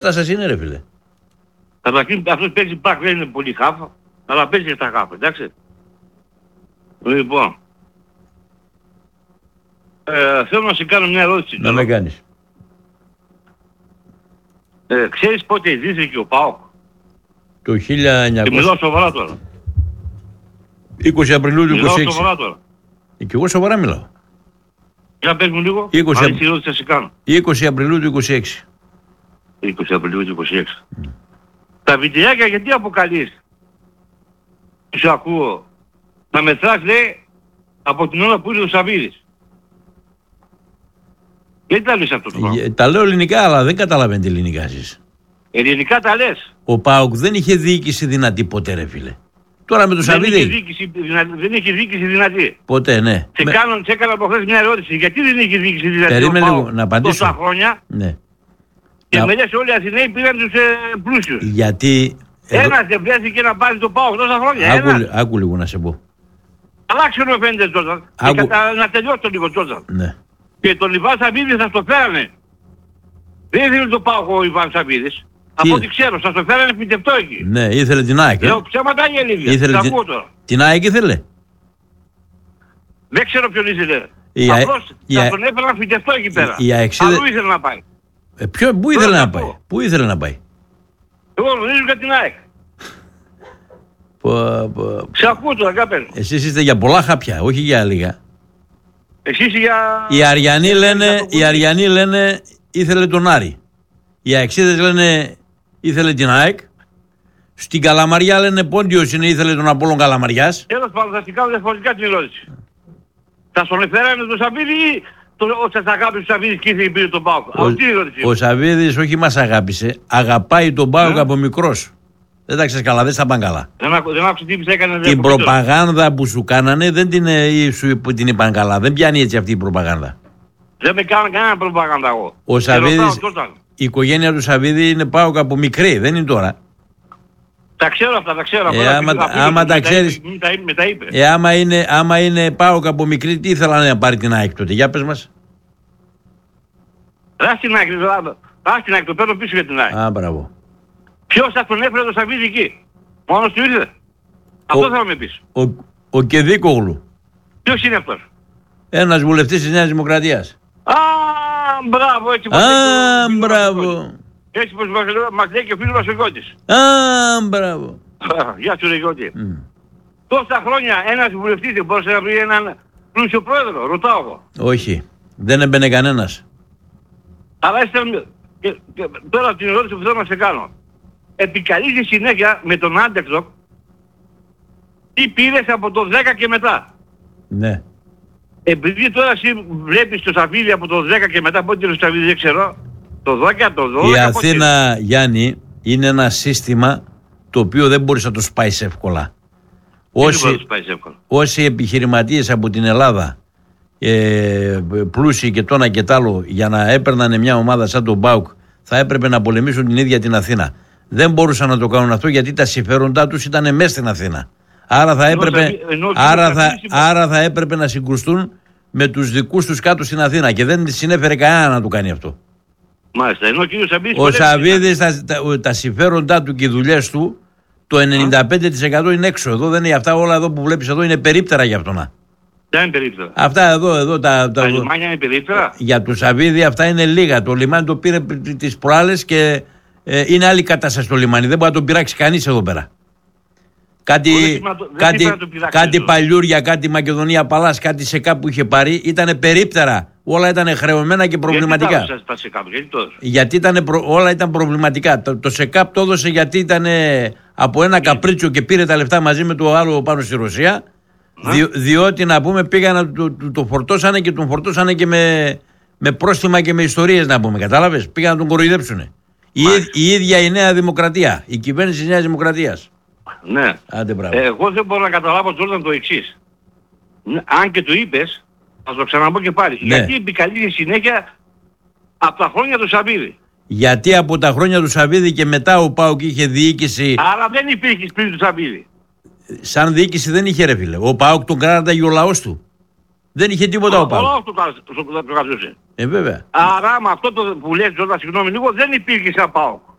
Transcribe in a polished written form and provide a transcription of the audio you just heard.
Θα σας είναι ρε φίλε. Καταρχήν αυτός παίζει μπακ, δεν είναι πολύ χάφα, αλλά παίζει και στα χάφα, εντάξει. Λοιπόν, θέλω να σε κάνω μια ερώτηση. Να με κάνεις. Ξέρεις πότε ιδρύθηκε ο ΠΑΟΚ? Το 1900... Και μιλάω σοβαρά τώρα. 20 Απριλίου του 26. Μιλάω σοβαρά τώρα. Και εγώ σοβαρά μιλάω. Για πες μου λίγο, 20 άλλη ερώτηση θα σε κάνω. 20 Απριλίου του 26. 20 Απριλίου του 26. Τα βιντεάκια γιατί αποκαλείς? Σου ακούω. Να μετράς λέει από την ώρα που ήρθε ο Σαββίδης. Γιατί τα λες αυτό το πράγμα? Τα λέω ελληνικά, αλλά δεν καταλαβαίνετε ελληνικά εσείς. Ελληνικά τα λες. Ο ΠΑΟΚ δεν είχε διοίκηση δυνατή ποτέ ρε φίλε. Τώρα με τον Σαββίδη. Δεν είχε διοίκηση δυνατή. Ποτέ, ναι. Σε έκανα από χθες μια ερώτηση. Γιατί δεν είχε διοίκηση δυνατή? Περίμενε λίγο να απαντήσω. Τόσα χρόνια. Ναι. Και με λες όλοι οι Αθηναίοι πήγαν τους πλούσιους. Γιατί... Ένας δεν βρέθηκε να πάρει το ΠΑΟΚ τόσα χρόνια. Άκου λίγο να σε πω. Αλλάξε με φαίνεται τότε. Να τελειώσω λίγο τότε. Ναι. Και τον Ιβάν Σαββίδη θα το φέρανε. Δεν ήθελε το ΠΑΟΚ ο Ιβάν Σαββίδης. Από ό,τι ξέρω, σας το φέρανε φυτευτό εκεί. Ναι, ήθελε την ΑΕΚ. Λέω ψέματα ή αλήθεια. Ήθελε την ΑΕΚ ήθελε. Δεν ξέρω ποιον ήθελε. Απλώς θα τον έφεραν φυτευτό εκεί πέρα. Αλλού ήθελε να πάει. Πού ήθελε να πάει? Πού ήθελε να πάει? Εγώ γνωρίζω για την ΑΕΚ. Σε ακούω τώρα, κάπως. Εσείς είστε για πολλά χαπιά, όχι για λίγα. Εσείς για... Οι Αριανοί λένε ήθελε τον Άρη. Οι Αεξίδες λένε ήθελε την ΑΕΚ. Στην Καλαμαριά λένε Πόντιος είναι ήθελε τον Απόλλων Καλαμαριάς. Τέλος πάντων θα στην κάνω διαφορετικά την ερώτηση. Θα στον εφέρανε τον Σαββίδη ή σας αγάπησε ο Σαββίδης και ήρθε και πήρε τον ΠΑΟΚ? Ο Σαββίδης όχι μας αγάπησε, αγαπάει τον ΠΑΟΚ από μικρός. Δεν τα ξέρεις καλά, δεν στα πάνε καλά. Δεν άκουσα τι έκανε. Την προπαγάνδα που σου κάνανε δεν την είπαν καλά. Δεν πιάνει έτσι αυτή η προπαγάνδα. Δεν με κάνανε κανένα προπαγάνδα εγώ. Ο Σαββίδης, η οικογένεια του Σαββίδη είναι ΠΑΟΚ από μικρή, δεν είναι τώρα. Τα ξέρω αυτά, τα ξέρω. Άμα τα ξέρεις, άμα είναι ΠΑΟΚ από μικρή, τι ήθελα να πάρει την ΑΕΚ τότε? Για πες μας. Ράς την ΑΕΚ, το παίρνω πίσω για την ΑΕΚ. Α, μπράβο. Ποιος θα τον έφερε το Σαββίδη εκεί? Μόνος του ήρθε? Αυτό θα με πεις. Ο Κεδίκογλου. Ποιος είναι αυτός? Ένας βουλευτής της Νέας Δημοκρατίας. Α, μπράβο, έτσι πως μπράβο. Έτσι πως μας λέει και ο φίλος μας ο Γιώτης. Μπράβο. Γεια σου ρε Γιώτη. Τόσα χρόνια ένας βουλευτής δεν μπορούσε να βρει έναν πλούσιο πρόεδρο, ρωτάω εγώ. Όχι, δεν έμπαινε κανένας. Αλλά τώρα την ερώτηση που θέλω να σε κάνω. Επικαλείσαι συνέχεια με τον Άντεξοκ τι πήρες από το 10 και μετά? Ναι. Επειδή τώρα εσύ βλέπεις το Σαββίδη από το 10 και μετά, πότε το Σαββίδη δεν ξέρω, το 12, το 12... Η Αθήνα, Γιάννη, είναι ένα σύστημα το οποίο δεν μπορείς να το σπάεις εύκολα. Όσοι επιχειρηματίες από την Ελλάδα, πλούσιοι και τόνα και τ' άλλο, για να έπαιρνανε μια ομάδα σαν τον ΠΑΟΚ, θα έπρεπε να πολεμήσουν την ίδια την Αθήνα. Δεν μπορούσαν να το κάνουν αυτό γιατί τα συμφέροντά τους ήταν μέσα στην Αθήνα. Άρα θα έπρεπε να συγκρουστούν με τους δικούς τους κάτω στην Αθήνα και δεν συνέφερε κανένα να το κάνει αυτό. Μάλιστα, ενώ ο Σαββίδης τα συμφέροντά του και οι δουλειές του το 95% είναι έξω. Εδώ δεν είναι αυτά όλα εδώ που βλέπεις εδώ είναι περίπτερα για αυτόν. Δεν είναι περίπτερα. Αυτά εδώ τα λιμάνια είναι περίπτερα. Για του Σαββίδη αυτά είναι λίγα. Το λιμάνι το πήρε τις προάλλες και είναι άλλη κατάσταση στο λιμάνι. Δεν μπορεί να τον πειράξει κανείς εδώ πέρα. Κάτι παλιούρια, κάτι Μακεδονία Παλάς, κάτι σε κάπου είχε πάρει, ήταν περίπτερα. Όλα ήταν χρεωμένα και προβληματικά. Γιατί όλα ήταν προβληματικά. Το ΣΕΚΑΠ το έδωσε γιατί ήταν από ένα καπρίτσιο και πήρε τα λεφτά μαζί με το άλλο πάνω στη Ρωσία. Διότι να πούμε πήγαν το φορτώσανε και τον φορτώσανε και με πρόστιμα και με ιστορίες να πούμε. Κατάλαβες, πήγαν να τον κοροϊδέψουνε. Η ίδια η Νέα Δημοκρατία, η κυβέρνηση της Νέας Δημοκρατίας. Ναι. Άντε, εγώ δεν μπορώ να καταλάβω τώρα το εξής. Αν και το είπες, θα το ξαναπώ και πάλι. Ναι. Γιατί επικαλείται συνέχεια από τα χρόνια του Σαββίδη? Γιατί από τα χρόνια του Σαββίδη και μετά ο ΠΑΟΚ είχε διοίκηση. Άρα δεν υπήρχε πριν του Σαββίδη. Σαν διοίκηση δεν είχε ρε φίλε. Ο ΠΑΟΚ τον κράταγε ο λαός του. Δεν είχε τίποτα ο ΠΑΟΚ. Όλο το κρατούσε. Βέβαια. Άρα με αυτό το που λέει Τζόρτα, συγγνώμη λίγο, δεν υπήρχε σαν ΠΑΟΚ.